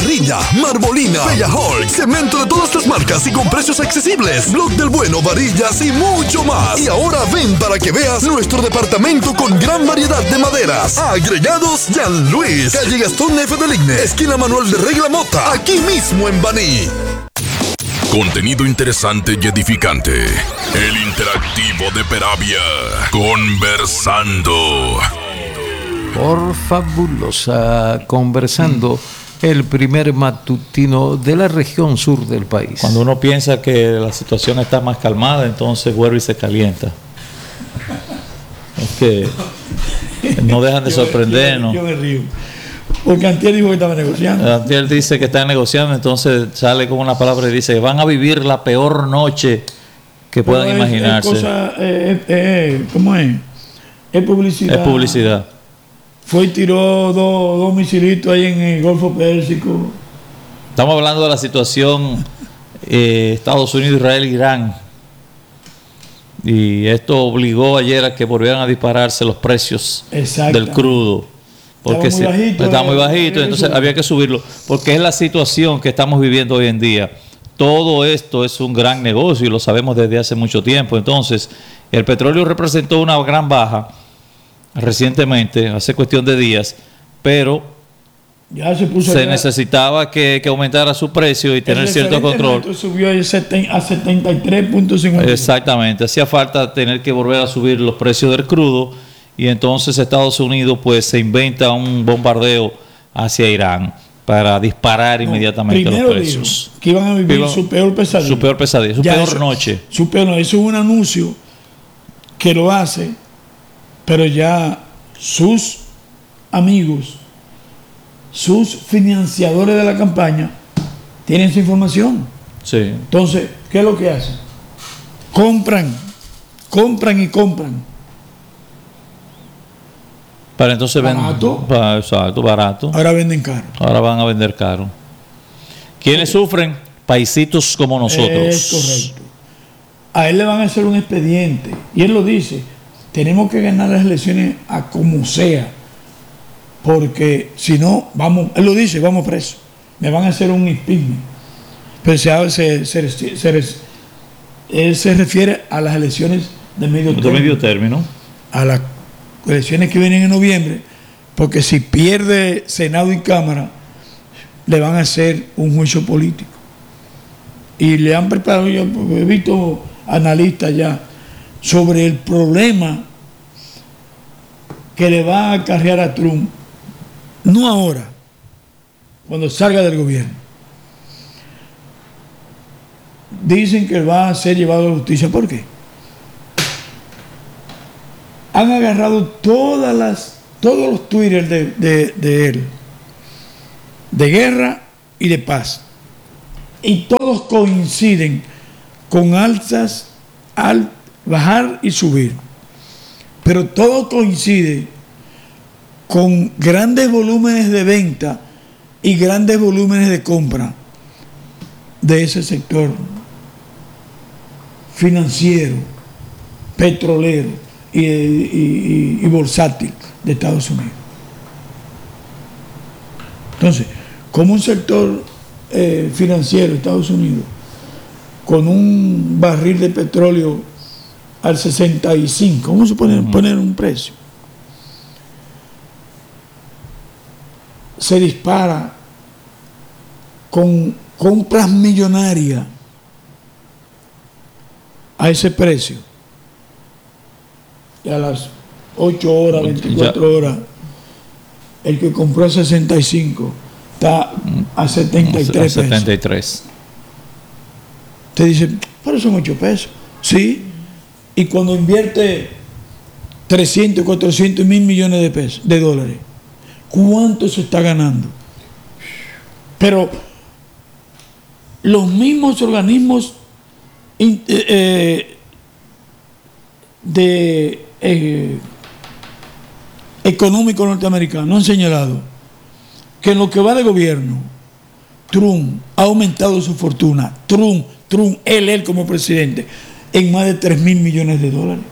parrilla, marbolina, Bella Hulk, cemento de todas las marcas y con precios accesibles, Blog del Bueno, varillas y mucho más. Y ahora ven para que veas nuestro departamento con gran variedad de maderas. Agregados Jean Luis, calle Gastón F. del Igne, esquina Manuel de Regla Mota, aquí mismo en Baní. Contenido interesante y edificante. El interactivo de Peravia. Conversando. Por Fabulosa Conversando, el primer matutino de la región sur del país. Cuando uno piensa que la situación está más calmada, entonces vuelve y se calienta. Es que no dejan de sorprendernos. Yo me río. Porque Antier dijo que estaba negociando. Antier dice que está negociando, entonces sale con una palabra y dice: van a vivir la peor noche que puedan imaginarse. ¿Cómo es? Es publicidad. Es publicidad. Fue y tiró dos misilitos ahí en el Golfo Pérsico. Estamos hablando de la situación Estados Unidos, Israel, Irán. Y esto obligó ayer a que volvieran a dispararse los precios del crudo. Porque estaba muy bajito, entonces había que subirlo. Porque es la situación que estamos viviendo hoy en día. Todo esto es un gran negocio y lo sabemos desde hace mucho tiempo. Entonces, el petróleo representó una gran baja recientemente, hace cuestión de días, pero ya se necesitaba que aumentara su precio y tener cierto control. Subió a 73.50. Exactamente, hacía falta tener que volver a subir los precios del crudo y entonces Estados Unidos pues se inventa un bombardeo hacia Irán para disparar inmediatamente los precios. Que iban a vivir su peor pesadilla. Su peor pesadilla, su peor noche. Eso es un anuncio que lo hace, pero ya sus amigos, sus financiadores de la campaña tienen esa información. Sí. Entonces, ¿qué es lo que hacen? Compran y compran. Para entonces barato. Exacto, barato. Ahora venden caro. Ahora van a vender caro. ¿Quiénes sufren? Paisitos como nosotros. Es correcto. A él le van a hacer un expediente. Y él lo dice. Tenemos que ganar las elecciones a como sea. Porque si no, él lo dice, vamos presos. Me van a hacer un impeachment. Pero él se refiere a las elecciones de medio término. A las elecciones que vienen en noviembre. Porque si pierde Senado y Cámara, le van a hacer un juicio político. Y le han preparado, yo he visto analistas ya, sobre el problema que le va a acarrear a Trump, no ahora, cuando salga del gobierno. Dicen que va a ser llevado a la justicia. ¿Por qué? Han agarrado todos los Twitter de él, de guerra y de paz, y todos coinciden con alzas al bajar y subir, pero todo coincide con grandes volúmenes de venta y grandes volúmenes de compra de ese sector financiero, petrolero y bursátil de Estados Unidos. Entonces, como un sector financiero de Estados Unidos, con un barril de petróleo al 65, vamos a poner un precio, se dispara con compras millonarias a ese precio, y a las 8 horas, 24 horas, el que compró a 65 está a 73 pesos. Te dice, pero son 8 pesos. Sí, y cuando invierte 300, 400 mil millones de dólares, ¿cuánto se está ganando? Pero los mismos organismos económicos norteamericanos han señalado que en lo que va de gobierno, Trump ha aumentado su fortuna. Trump, él como presidente, en más de 3 mil millones de dólares.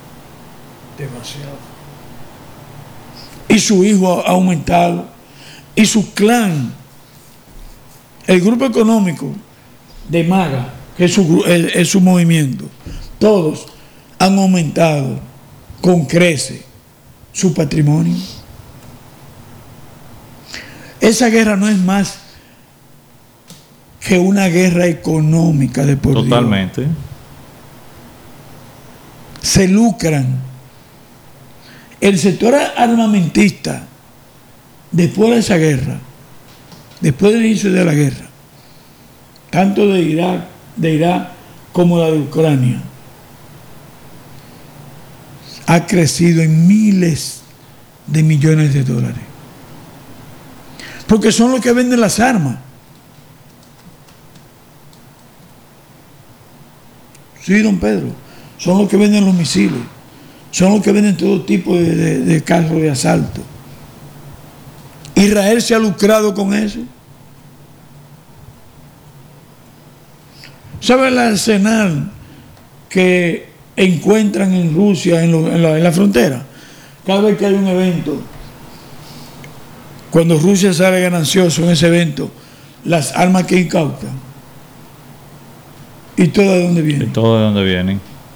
Demasiado. Y su hijo ha aumentado. y su clan, el grupo económico de MAGA, que es su movimiento, todos han aumentado con crece su patrimonio. Esa guerra no es más que una guerra económica de por Dios. Totalmente. Se lucran. El sector armamentista, después de esa guerra, después del inicio de la guerra, tanto de Irak como la de Ucrania, ha crecido en miles de millones de dólares. Porque son los que venden las armas. Sí, don Pedro. Son los que venden los misiles. Son los que venden todo tipo de carros de asalto. Israel se ha lucrado con eso. ¿Sabe el arsenal que encuentran en Rusia, en la frontera? Cada vez que hay un evento, cuando Rusia sale ganancioso en ese evento, las armas que incautan. ¿Y todo de dónde vienen? ¿Y todo de dónde vienen?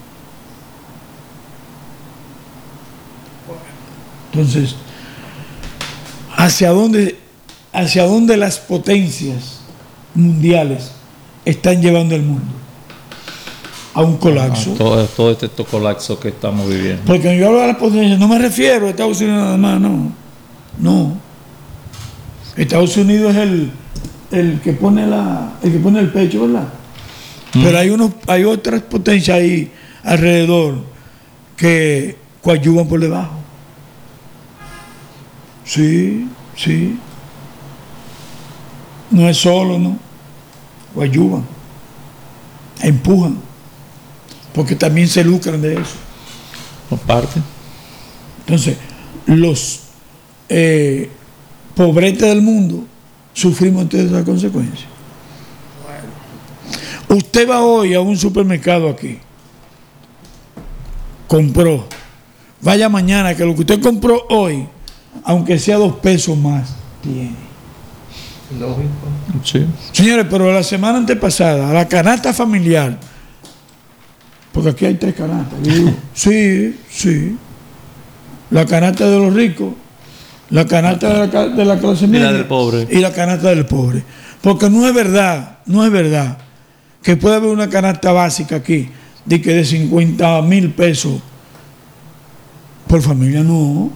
Entonces, ¿hacia dónde las potencias mundiales están llevando el mundo? A un colapso. Todo este colapso que estamos viviendo. Porque yo hablo de las potencias, no me refiero a Estados Unidos nada más, no. Estados Unidos es el que pone el pecho, ¿verdad? Pero hay otras potencias ahí alrededor que coadyuvan por debajo. Sí. No es solo, ¿no? Coadyuvan, empujan, porque también se lucran de eso. Por parte. Entonces, los pobretes del mundo sufrimos todas esas consecuencias. Usted va hoy a un supermercado aquí, compró, vaya mañana, que lo que usted compró hoy, aunque sea 2 pesos más, tiene. Lógico. Sí. Señores, pero la semana antepasada, la canasta familiar, porque aquí hay 3 canastas, sí, la canasta de los ricos, la canasta de la clase media y la del pobre, y la canasta del pobre, porque no es verdad que puede haber una canasta básica aquí de 50,000 pesos por familia. No.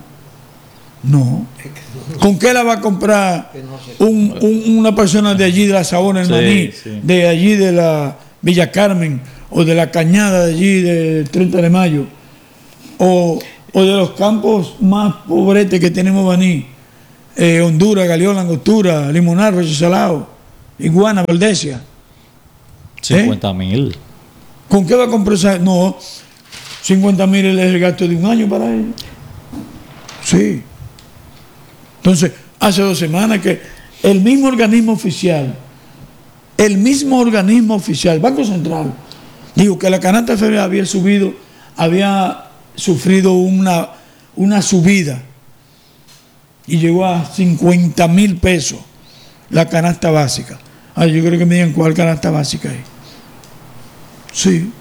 ¿Con qué la va a comprar una persona de allí de la Sabona, el Maní, de allí de la Villa Carmen, o de la Cañada de allí del 30 de mayo, o de los campos más pobretes que tenemos Baní, Honduras, Galeón, Angostura, Limonar, Roche Salado, Iguana, Valdesia? 50,000. ¿Con qué va a comprar esa? No, 50,000 es el gasto de un año para ellos. Sí. Entonces, hace 2 semanas que el mismo organismo oficial, Banco Central, dijo que la canasta familiar había sufrido una subida y llegó a 50,000 pesos la canasta básica. Yo creo que me digan cuál canasta básica es. Sí.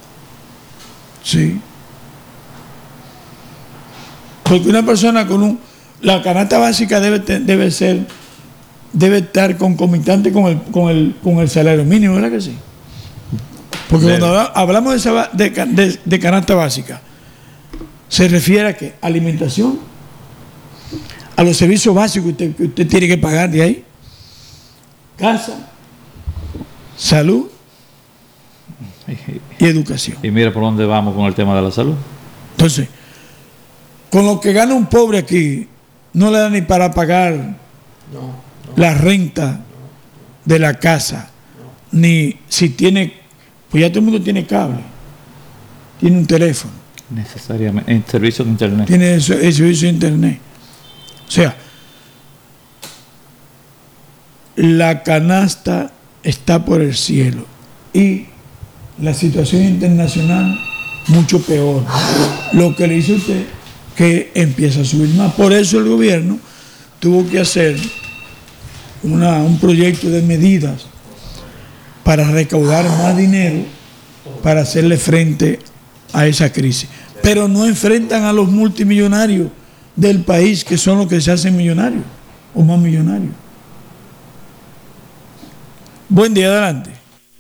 Porque una persona la canasta básica debe estar concomitante con el salario mínimo, ¿verdad que sí? Porque cuando hablamos de canasta básica, se refiere a ¿qué? Alimentación, a los servicios básicos que usted tiene que pagar de ahí, casa, salud y educación. Y mira por dónde vamos con el tema de la salud. Entonces, con lo que gana un pobre aquí, no le da ni para pagar la renta de la casa, ni si tiene, pues ya todo el mundo tiene cable, tiene un teléfono. Necesariamente, en servicio de internet. Tiene el servicio de internet. O sea, la canasta está por el cielo y la situación internacional mucho peor. Lo que le dice usted que empieza a subir más. Por eso el gobierno tuvo que hacer un proyecto de medidas para recaudar más dinero para hacerle frente a esa crisis. Pero no enfrentan a los multimillonarios del país, que son los que se hacen millonarios o más millonarios. Buen día, adelante.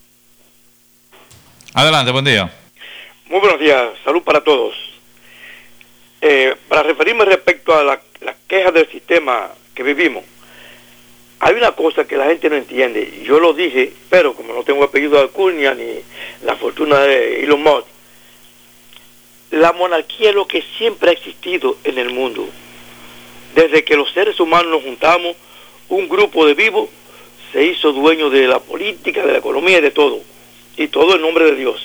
Adelante, buen día. Muy buenos días, salud para todos. Para referirme respecto a la queja del sistema que vivimos, hay una cosa que la gente no entiende. Yo lo dije, pero como no tengo apellido de Alcurnia ni la fortuna de Elon Musk, la monarquía es lo que siempre ha existido en el mundo. Desde que los seres humanos nos juntamos, un grupo de vivos se hizo dueño de la política, de la economía y de todo. Y todo en nombre de Dios.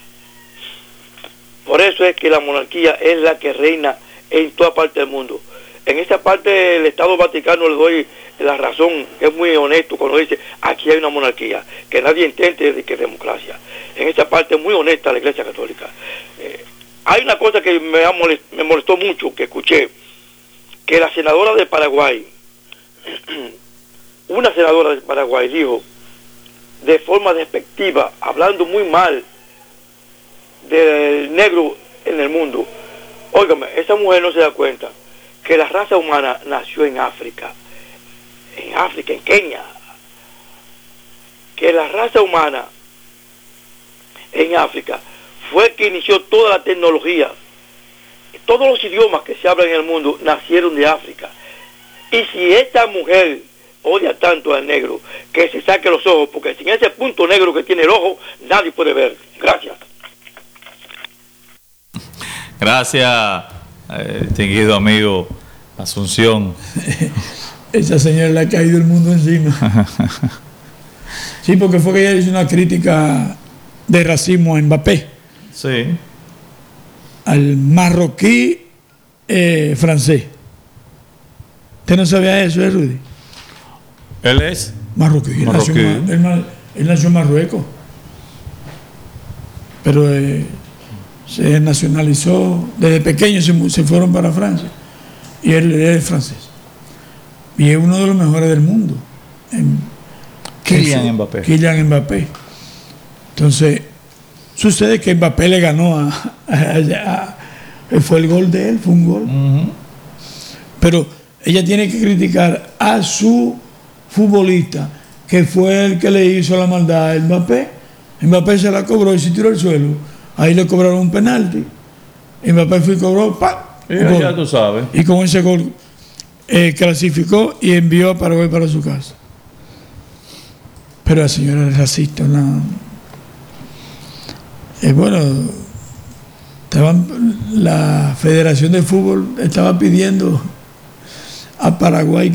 Por eso es que la monarquía es la que reina en toda parte del mundo. En esa parte del Estado Vaticano le doy la razón, es muy honesto cuando dice aquí hay una monarquía, que nadie intente de que es democracia. En esa parte es muy honesta la Iglesia Católica. Hay una cosa que me molestó mucho, que escuché, que la senadora de Paraguay, una senadora de Paraguay dijo, de forma despectiva, hablando muy mal del negro en el mundo. Óigame, esa mujer no se da cuenta que la raza humana nació en África, en Kenia. Que la raza humana en África fue que inició toda la tecnología. Todos los idiomas que se hablan en el mundo nacieron de África. Y si esta mujer odia tanto al negro, que se saque los ojos, porque sin ese punto negro que tiene el ojo, nadie puede ver. Gracias. Gracias, distinguido amigo Asunción. Esa señora le ha caído el mundo encima. Sí, porque fue que ella hizo una crítica de racismo a Mbappé. Sí. Al marroquí francés. ¿Usted no sabía eso, Rudy? Él es marroquí. Él nació en Marruecos. Pero se nacionalizó. Desde pequeño se fueron para Francia. Y él es francés. Y es uno de los mejores del mundo. Kylian Mbappé. Kylian Mbappé. Entonces, sucede que Mbappé le ganó fue el gol de él, fue un gol. Pero ella tiene que criticar a su futbolista, que fue el que le hizo la maldad a Mbappé. Mbappé se la cobró y se tiró al suelo. Ahí le cobraron un penalti. Mbappé fue y cobró, ¡pam! Ya tú sabes. Y con ese gol clasificó y envió a Paraguay para su casa. Pero la señora es racista. Bueno, la Federación de Fútbol estaba pidiendo a Paraguay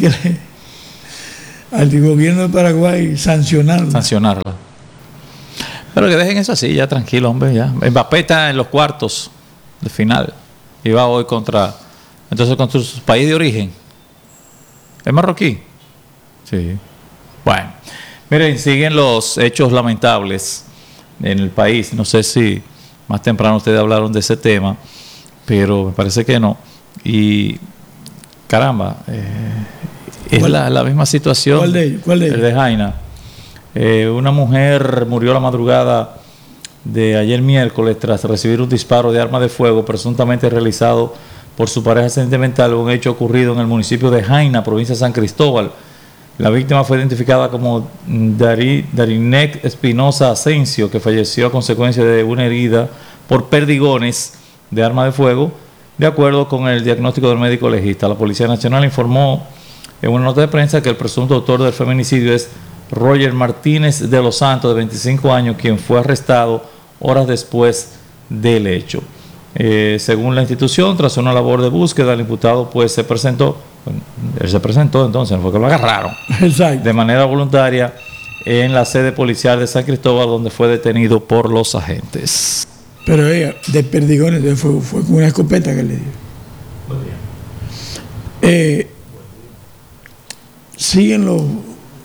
al gobierno de Paraguay sancionarla. Pero que dejen eso así, ya tranquilo, hombre, ya. Mbappé está en los cuartos de final y va hoy contra su país de origen. ¿Es marroquí? Sí. Bueno, miren, siguen los hechos lamentables en el país. No sé si más temprano ustedes hablaron de ese tema, pero me parece que no. Y caramba, es la misma situación. ¿Cuál de ellos? El de Jaina. Una mujer murió la madrugada de ayer miércoles tras recibir un disparo de arma de fuego presuntamente realizado por su pareja sentimental, un hecho ocurrido en el municipio de Jaina, provincia de San Cristóbal. La víctima fue identificada como Darinek Espinosa Asensio, que falleció a consecuencia de una herida por perdigones de arma de fuego, de acuerdo con el diagnóstico del médico legista. La Policía Nacional informó en una nota de prensa que el presunto autor del feminicidio es Roger Martínez de los Santos, de 25 años, quien fue arrestado horas después del hecho. Según la institución, tras una labor de búsqueda, el imputado pues se presentó, entonces, no fue que lo agarraron. Exacto. De manera voluntaria en la sede policial de San Cristóbal, donde fue detenido por los agentes. Pero ella, de perdigones, fue con una escopeta que le dio. Siguen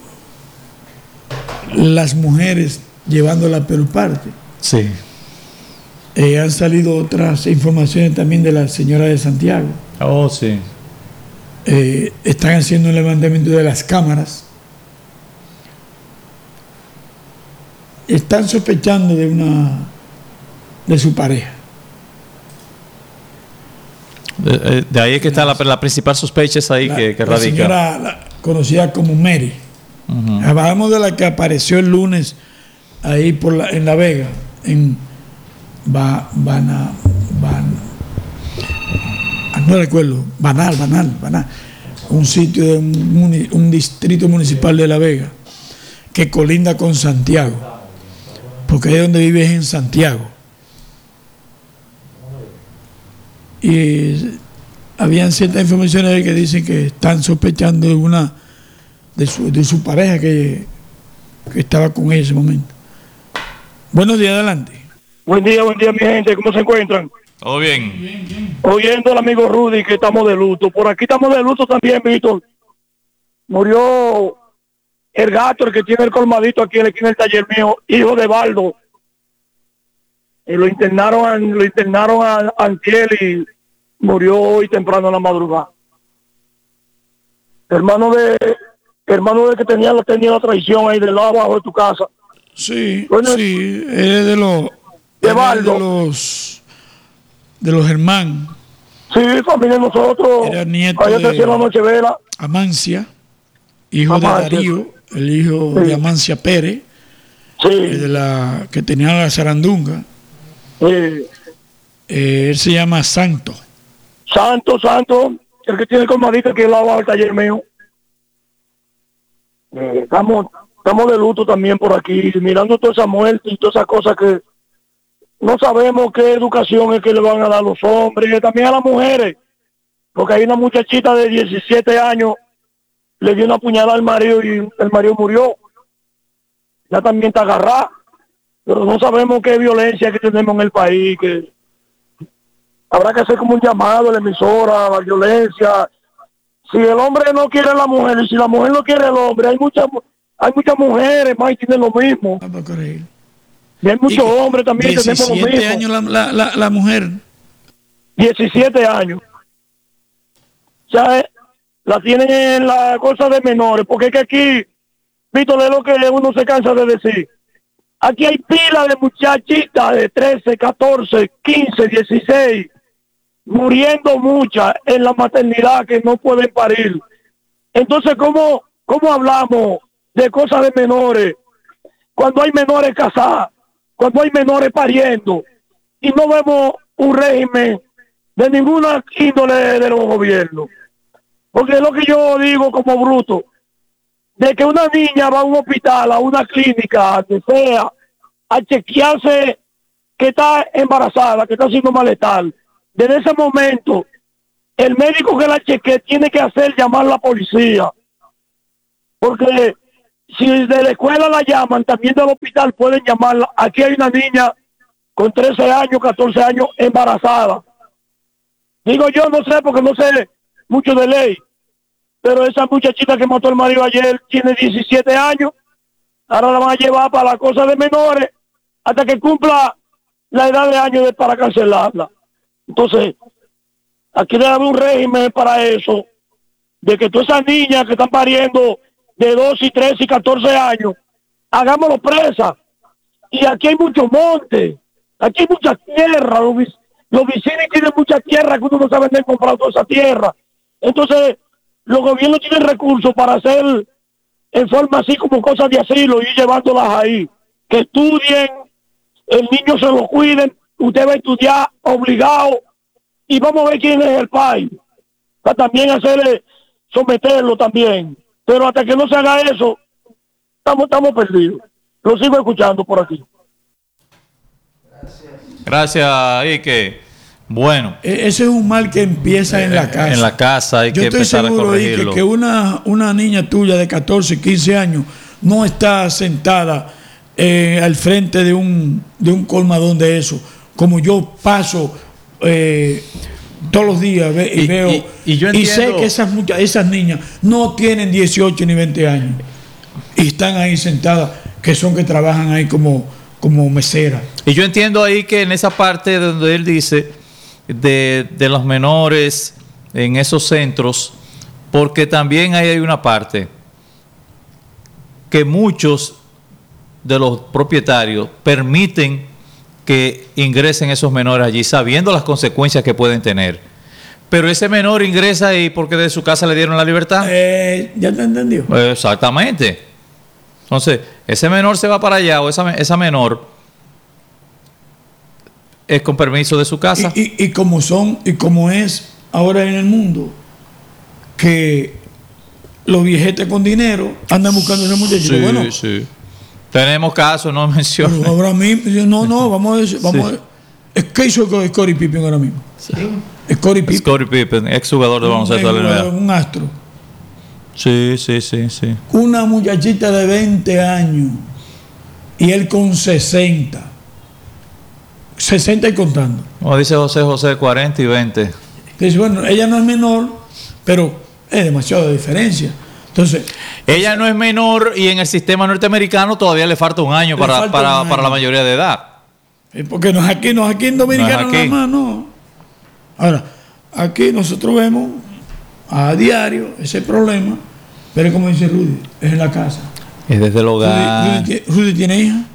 las mujeres llevándola por parte. Sí. Han salido otras informaciones también de la señora de Santiago. Oh, sí. Están haciendo un levantamiento de las cámaras están sospechando de su pareja. De ahí es que está la principal sospecha, es ahí que radica. La señora conocida como Mary. Hablamos de la que apareció el lunes ahí en La Vega, en no recuerdo, Banal, un sitio de un distrito municipal de La Vega que colinda con Santiago, porque ahí donde vive es en Santiago. Y habían ciertas informaciones ahí que dicen que están sospechando de su pareja que estaba con ella en ese momento. Buenos días, adelante. Buen día, mi gente. ¿Cómo se encuentran? Todo bien. Bien. Oyendo al amigo Rudy que estamos de luto. Por aquí estamos de luto también, Víctor. Murió el gato, el que tiene el colmadito aquí en el taller mío, hijo de Baldo. Lo internaron a antier y murió hoy temprano en la madrugada. Hermano de que tenía la traición ahí del lado abajo de tu casa. Sí, bueno, sí, es de los Germán. Sí, familia de nosotros. Era nieto de la Nochevela. Amancia, hijo de Darío, el hijo de Amancia Pérez, de la que tenía la zarandunga. Él se llama Santo, el que tiene el colmadito que es el lado del taller mío. Estamos de luto también por aquí, mirando toda esa muerte y todas esas cosas que no sabemos qué educación es que le van a dar a los hombres, también a las mujeres, porque hay una muchachita de 17 años, le dio una puñalada al marido y el marido murió. Ya también está agarrada, pero no sabemos qué violencia que tenemos en el país, que habrá que hacer como un llamado a la emisora, a la violencia. Si el hombre no quiere a la mujer y si la mujer no quiere al hombre, hay muchas mujeres más y tienen lo mismo. Y hay muchos hombres también que tenemos lo mismo. 17 años la mujer. 17 años. O sea, la tienen en la cosa de menores, porque es que aquí, Víctor, es lo que uno se cansa de decir. Aquí hay pila de muchachitas de 13, 14, 15, 16, muriendo muchas en la maternidad que no pueden parir. Entonces, ¿cómo hablamos de cosas de menores cuando hay menores casadas, cuando hay menores pariendo y no vemos un régimen de ninguna índole de los gobiernos? Porque es lo que yo digo como bruto, de que una niña va a un hospital, a una clínica, a que sea, a chequearse que está embarazada, que está haciendo malestar. Desde ese momento, el médico que la chequee tiene que llamar a la policía. Porque si de la escuela la llaman, también del hospital pueden llamarla. Aquí hay una niña con 13 años, 14 años, embarazada. Digo yo, no sé, porque no sé mucho de ley, pero esa muchachita que mató el marido ayer tiene 17 años, ahora la van a llevar para la cosa de menores hasta que cumpla la edad de años para cancelarla. Entonces, aquí debe haber un régimen para eso, de que todas esas niñas que están pariendo de 12, 13 y 14 años, hagámoslo presa. Y aquí hay mucho monte, aquí hay mucha tierra, los vecinos tienen mucha tierra que uno no sabe dónde comprar toda esa tierra. Entonces, los gobiernos tienen recursos para hacer en forma así como cosas de asilo y llevándolas ahí. Que estudien, el niño se lo cuiden, usted va a estudiar obligado y vamos a ver quién es el país. Para también someterlo también. Pero hasta que no se haga eso, estamos perdidos. Lo sigo escuchando por aquí. Gracias, Ike. Bueno. Ese es un mal que empieza en la casa. En la casa hay que empezar a corregirlo. Yo estoy seguro, Ike, que una niña tuya de 14, 15 años no está sentada al frente de un colmadón de eso. Como yo paso todos los días y veo y yo entiendo, y sé que esas niñas no tienen 18 ni 20 años y están ahí sentadas, que trabajan ahí como meseras. Y yo entiendo ahí que en esa parte donde él dice de los menores en esos centros, porque también ahí hay una parte que muchos de los propietarios permiten que ingresen esos menores allí, sabiendo las consecuencias que pueden tener. Pero ese menor ingresa ahí porque de su casa le dieron la libertad. ¿Ya te entendió? Exactamente. Entonces, ese menor se va para allá, o esa menor es con permiso de su casa. Y como es ahora en el mundo, que los viejetes con dinero andan buscando a ese muchachito. Sí, bueno, sí. Tenemos casos, no menciones. Ahora mismo, vamos a decir, ¿qué hizo Scottie Pippen ahora mismo? Sí. Scottie Pippen, ex jugador de baloncesto de la NBA. Un astro. Sí. Una muchachita de 20 años y él con 60 y contando. Como dice José, 40 y 20. Entonces, bueno, ella no es menor, pero es demasiada diferencia. Entonces, ella no es menor y en el sistema norteamericano todavía le falta un año para la mayoría de edad. Porque no es aquí en Dominicana nada más, no. Ahora, aquí nosotros vemos a diario ese problema, pero como dice Rudy, es en la casa. Es desde el hogar. Rudy tiene hija.